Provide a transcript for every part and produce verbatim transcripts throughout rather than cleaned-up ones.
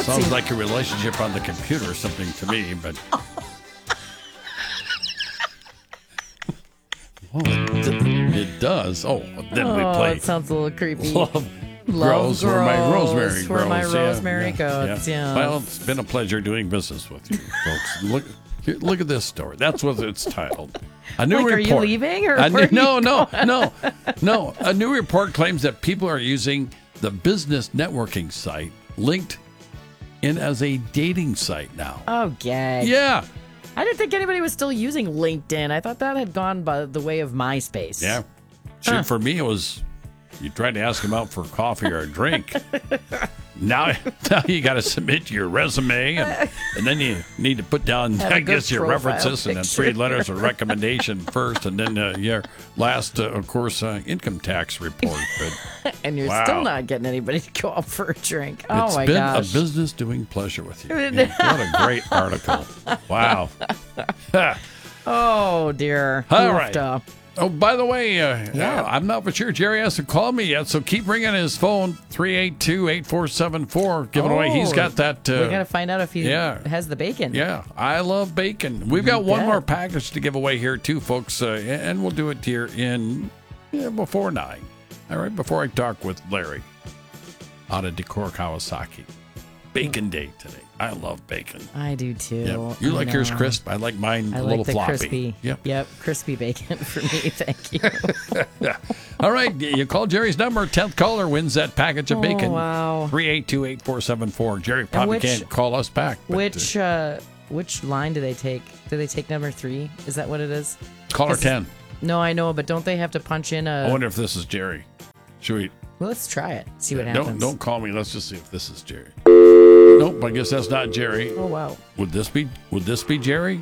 Sounds seems like a relationship on the computer or something to me, but. Well, it, it does. Oh, then oh, we play. it sounds a little creepy. Love, Love grows where my rosemary grows. Where my Yeah, rosemary yeah, goes. yeah. Yeah. Well, it's been a pleasure doing business with you, folks. Look, here, look at this story. That's what it's titled. A new like, report. are you leaving or a where new, are no, you no, no, no. A new report claims that people are using the business networking site LinkedIn as a dating site now. Oh, gag. Yeah. I didn't think anybody was still using LinkedIn. I thought that had gone by the way of MySpace. Yeah. Shoot, Huh. for me, it was you tried to ask them out for coffee or a drink. now, now you got to submit your resume, and, and then you need to put down, Have a I good guess, your profile references and then picture. three letters of recommendation first, and then uh, your last, uh, of course, uh, income tax report. But And you're Wow. still not getting anybody to go out for a drink. Oh, it's my been gosh. a business doing pleasure with you. Yeah, what a great article. Wow. Oh, dear. All Oofed right. up. Oh, by the way, uh, Yeah. uh, I'm not for sure Jerry hasn't called me yet, so keep ringing his phone, three eight two, eight four seven four, giving away. He's Oh, got that. Uh, we got to find out if he yeah. has the bacon. Yeah, I love bacon. We've got You one bet. more package to give away here, too, folks, uh, and we'll do it here in yeah, before nine. All right, before I talk with Larry out of Decor Kawasaki. Bacon day today. I love bacon. I do too. Yep. You I like yours know. crisp? I like mine I a like little the floppy. crispy. Yep. Yep. Crispy bacon for me. Thank you. All right, you call Jerry's number. tenth caller wins that package of Oh, bacon. wow. three eight two, eight four seven four. Jerry probably which- can't call us back. but, which uh, which line do they take? Do they take number three? Is that what it is? uh, caller this is- ten. No, I know, but don't they have to punch in a? I wonder if this is Jerry. Should we? Well, let's try it. See what Don't happens. don't call me. Let's just see if this is Jerry. Nope, I guess that's not Jerry. Oh wow, Would this be? Would this be Jerry?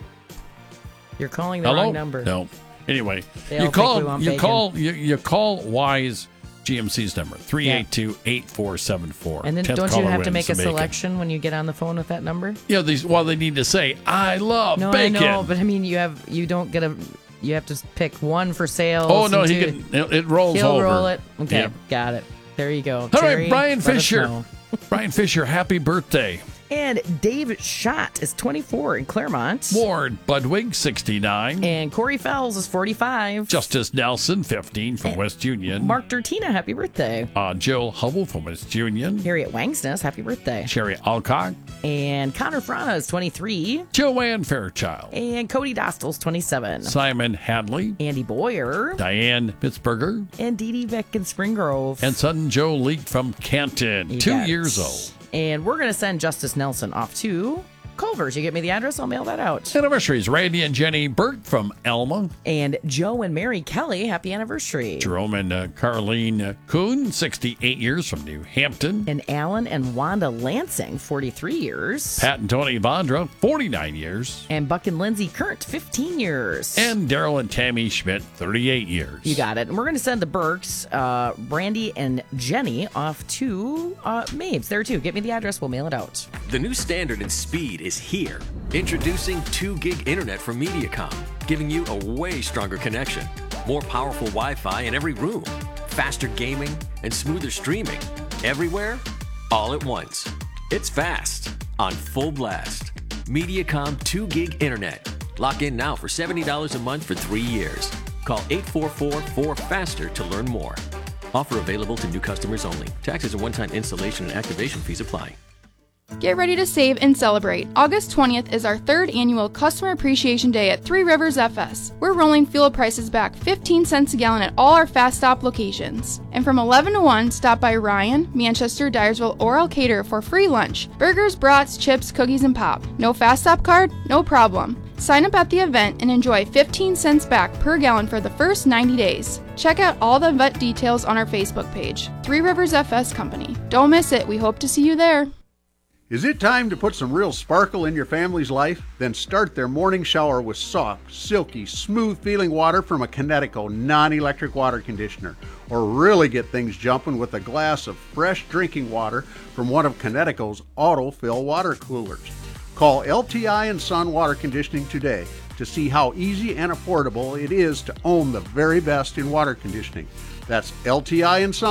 you're calling the Hello. wrong number. No. Anyway, They all you think we call. want You bacon. call. You, you call Wise G M C's number three eight two, eight four seven four. And then don't you have to make a selection when you get on the phone with that number? Yeah, these. Well, they need to say, "I love No, bacon." I know, but I mean, you have you don't get a. You have to pick one for sales. oh no, and he two- can. It, it rolls He'll over. roll it. Okay, Yep. got it. There you go. All Terry, right, Brian let us Fisher. know. Brian Fisher, happy birthday. And Dave Schott is twenty-four in Claremont. Ward Budwig, sixty-nine. And Corey Fells is forty-five. Justice Nelson, fifteen from West Union. Mark Dertina, happy birthday. Uh, Jill Hubble from West Union. Harriet Wangsness, happy birthday. Sherry Alcock. And Connor Frana is twenty-three. Joanne Fairchild. And Cody Dostal's twenty-seven. Simon Hadley. Andy Boyer. Diane Pittsburgher. And Dee Dee Vick in Spring Grove. And son Joe Leak from Canton, You two got it. years old. And we're going to send Justice Nelson off to Culver's. You get me the address, I'll mail that out. Anniversaries, Randy and Jenny Burt from Elma. And Joe and Mary Kelly, happy anniversary. Jerome and uh, Carlene uh, Kuhn, sixty-eight years from New Hampton. And Alan and Wanda Lansing, forty-three years. Pat and Tony Vondra, forty-nine years. And Buck and Lindsay Current, fifteen years. And Daryl and Tammy Schmidt, thirty-eight years. You got it. And we're going to send the Burks, uh, Brandy and Jenny off to uh, Mabes. There too. Get me the address. We'll mail it out. The new standard in speed is here. Introducing two gig internet from Mediacom, giving you a way stronger connection, more powerful Wi-Fi in every room, faster gaming, and smoother streaming. Everywhere, all at once. It's fast, on full blast. Mediacom two gig internet. Lock in now for seventy dollars a month for three years. Call eight four four, four FASTER to learn more. Offer available to new customers only. Taxes and one-time installation and activation fees apply. Get ready to save and celebrate. August twentieth is our third annual Customer Appreciation Day at Three Rivers F S. We're rolling fuel prices back fifteen cents a gallon at all our Fast Stop locations. And from eleven to one, stop by Ryan, Manchester, Dyersville, or Elkader for free lunch. Burgers, brats, chips, cookies, and pop. No Fast Stop card? No problem. Sign up at the event and enjoy fifteen cents back per gallon for the first ninety days. Check out all the event details on our Facebook page, Three Rivers F S Company. Don't miss it. We hope to see you there. Is it time to put some real sparkle in your family's life? Then start their morning shower with soft, silky, smooth-feeling water from a Kinetico non-electric water conditioner. Or really get things jumping with a glass of fresh drinking water from one of Kinetico's auto-fill water coolers. Call L T I and Son Water Conditioning today to see how easy and affordable it is to own the very best in water conditioning. That's L T I and Son,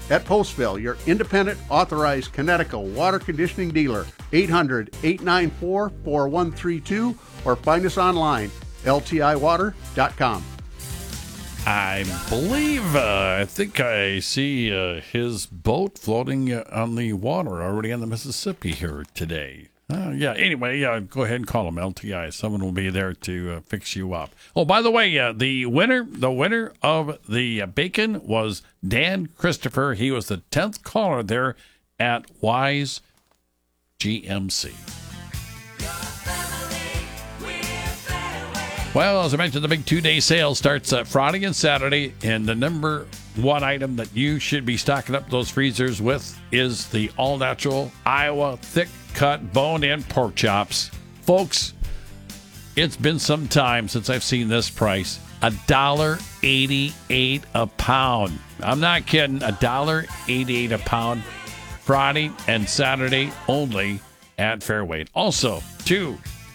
At Postville, your independent, authorized Connecticut water conditioning dealer, eight hundred, eight nine four, four one three two, or find us online, L T I water dot com. I believe, uh, I think I see uh, his boat floating uh, on the water already on the Mississippi here today. Uh, yeah, anyway, yeah, go ahead and call him L T I. Someone will be there to uh, fix you up. Oh, by the way, uh, the winner the winner of the uh, bacon was Dan Christopher. He was the tenth caller there at Wise G M C. Well, as I mentioned, the big two-day sale starts uh, Friday and Saturday, and the number one item that you should be stocking up those freezers with is the all-natural Iowa thick-cut bone-in pork chops. Folks, it's been some time since I've seen this price. one dollar eighty-eight a pound. I'm not kidding. one dollar eighty-eight a pound. Friday and Saturday only at Fairway. Also, two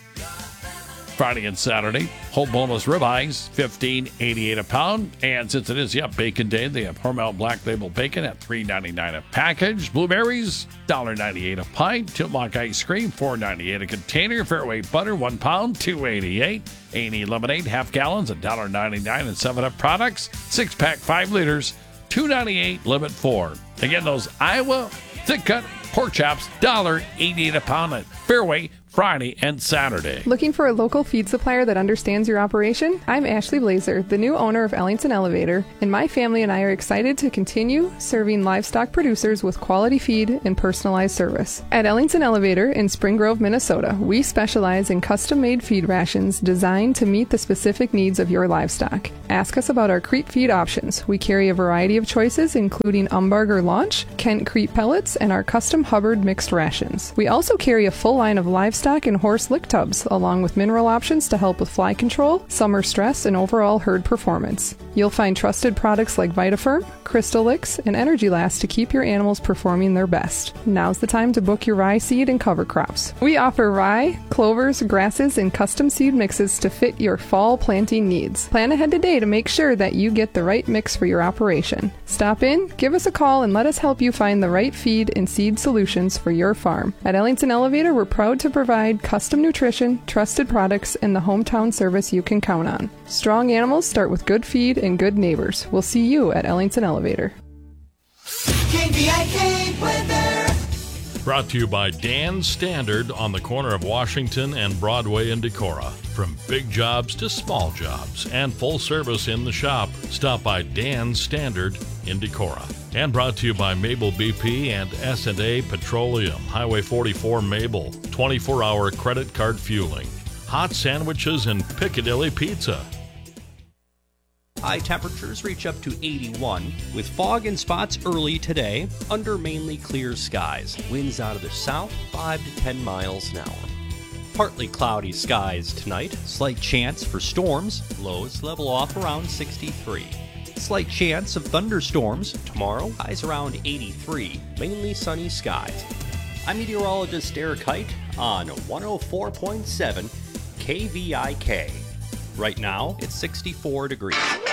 Friday and Saturday, whole boneless ribeyes, fifteen eighty-eight a pound. And since it is, yeah, Bacon Day, they have Hormel Black Label Bacon at three ninety-nine a package. Blueberries, one ninety-eight a pint. Tillamook ice cream, four ninety-eight a container. Fairway butter, one pound, two eighty-eight. A and E lemonade, half gallons, one ninety-nine. And seven up products, six pack, five liters, two ninety-eight, limit four. Again, those Iowa thick cut pork chops, one eighty-eight a pound at Fairway, Friday and Saturday. Looking for a local feed supplier that understands your operation? I'm Ashley Blazer, the new owner of Ellington Elevator, and my family and I are excited to continue serving livestock producers with quality feed and personalized service. At Ellington Elevator in Spring Grove, Minnesota, we specialize in custom-made feed rations designed to meet the specific needs of your livestock. Ask us about our creep feed options. We carry a variety of choices, including Umbarger Launch, Kent Creep Pellets, and our custom Hubbard mixed rations. We also carry a full line of livestock and horse lick tubs, along with mineral options to help with fly control, summer stress, and overall herd performance. You'll find trusted products like VitaFirm, Crystal Licks, and Energy Last to keep your animals performing their best. Now's the time to book your rye seed and cover crops. We offer rye, clovers, grasses, and custom seed mixes to fit your fall planting needs. Plan ahead today to make sure that you get the right mix for your operation. Stop in, give us a call, and let us help you find the right feed and seed solutions for your farm. At Ellington Elevator, we're proud to provide custom nutrition, trusted products, and the hometown service you can count on. Strong animals start with good feed and good neighbors. We'll see you at Ellington Elevator. K V I K weather. Brought to you by Dan's Standard on the corner of Washington and Broadway in Decorah. From big jobs to small jobs and full service in the shop, stop by Dan's Standard in Decorah. And brought to you by Mabel B P and S and A Petroleum, Highway forty-four Mabel, twenty-four hour credit card fueling, hot sandwiches, and Piccadilly Pizza. High temperatures reach up to eighty-one, with fog and spots early today, under mainly clear skies. Winds out of the south, five to ten miles an hour. Partly cloudy skies tonight, slight chance for storms, lows level off around sixty-three. Slight chance of thunderstorms tomorrow, highs around eighty-three, mainly sunny skies. I'm meteorologist Eric Height on one oh four point seven K V I K. Right now, it's sixty-four degrees.